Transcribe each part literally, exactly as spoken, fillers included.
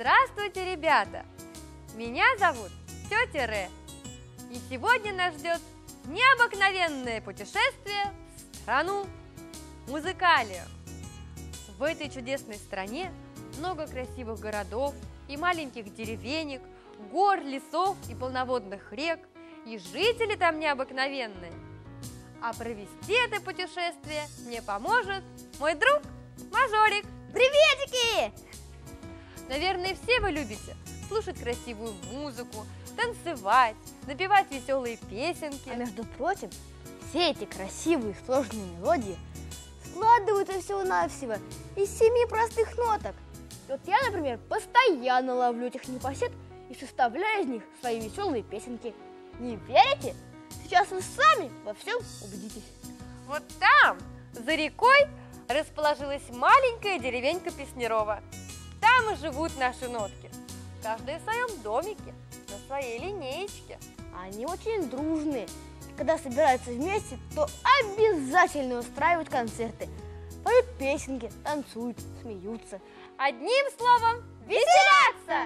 Здравствуйте, ребята! Меня зовут тетя Ре. И сегодня нас ждет необыкновенное путешествие в страну Музыкалию. В этой чудесной стране много красивых городов и маленьких деревенек, гор, лесов и полноводных рек, и жители там необыкновенные. А провести это путешествие мне поможет мой друг Мажорик. Приветики! Наверное, все вы любите слушать красивую музыку, танцевать, напевать веселые песенки. А между прочим, все эти красивые сложные мелодии складываются всего-навсего из семи простых ноток. Вот я, например, постоянно ловлю этих непосед и составляю из них свои веселые песенки. Не верите? Сейчас вы сами во всем убедитесь. Вот там, за рекой, расположилась маленькая деревенька Песнярова. Там и живут наши нотки. Каждая в своем домике, на своей линеечке. Они очень дружные. И когда собираются вместе, то обязательно устраивают концерты. Поют песенки, танцуют, смеются. Одним словом, веселятся!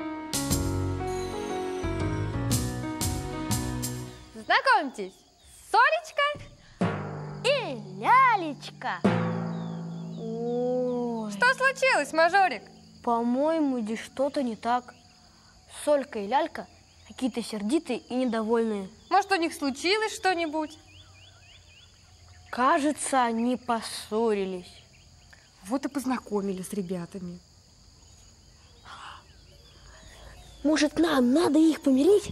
Знакомьтесь, Солечка и Лялечка. Ой. Что случилось, Мажорик? По-моему, здесь что-то не так. Солька и Лялька какие-то сердитые и недовольные. Может, у них случилось что-нибудь? Кажется, они поссорились. Вот и познакомились с ребятами. Может, нам надо их помирить?